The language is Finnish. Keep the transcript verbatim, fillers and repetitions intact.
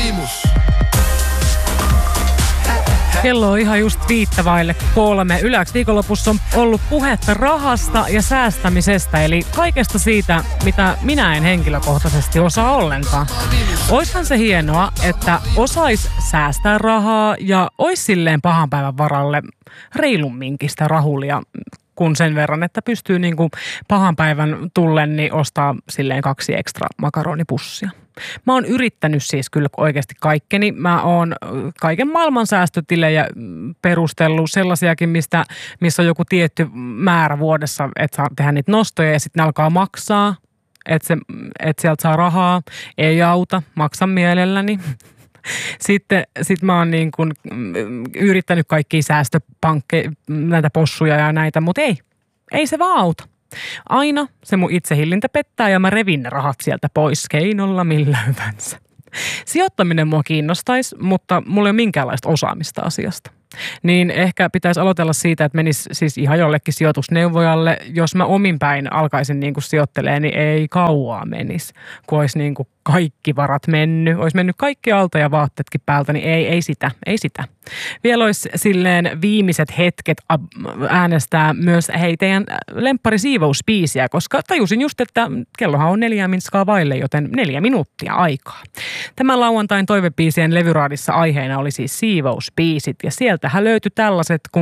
Kello on ihan just viittä vaille kolme. Yläks viikonlopussa on ollut puhetta rahasta ja säästämisestä, eli kaikesta siitä, mitä minä en henkilökohtaisesti osaa ollenkaan. Oishan se hienoa, että osais säästää rahaa ja ois silleen pahan päivän varalle reilumminkin sitä rahulia, kun sen verran, että pystyy niin kuin pahan päivän tullen niin ostaa silleen kaksi ekstra makaronipussia. Mä oon yrittänyt siis kyllä oikeasti kaikkeni. Mä oon kaiken maailman säästötilejä perustellut, sellaisiakin, mistä, missä on joku tietty määrä vuodessa, että saa tehdä niitä nostoja ja sitten ne alkaa maksaa, että, se, että sieltä saa rahaa. Ei auta, maksan mielelläni. Sitten sit mä oon niin kuin yrittänyt kaikkia säästöpankkeja, näitä possuja ja näitä, mutta ei, ei se vaan auta. Aina se mun itsehillintä pettää ja mä revin ne rahat sieltä pois keinolla millä hyvänsä. Sijoittaminen mua kiinnostaisi, mutta mulla ei ole minkäänlaista osaamista asiasta. Niin ehkä pitäisi aloitella siitä, että menisi siis ihan jollekin sijoitusneuvojalle. Jos mä omin päin alkaisin niin kuin sijoittelemaan, niin ei kauaa menisi, kun olisi niin kuin kaikki varat mennyt. Olisi mennyt kaikki alta ja vaatteetkin päältä, niin ei, ei sitä, ei sitä. Vielä olisi silleen viimeiset hetket äänestää myös hei teidän lempparisiivouspiisiä, koska tajusin just, että kellohan on neljä minskaa vaille, joten neljä minuuttia aikaa. Tämän lauantain toivepiisien levyraadissa aiheena oli siis siivouspiisit ja sieltähän löytyi tällaiset, kun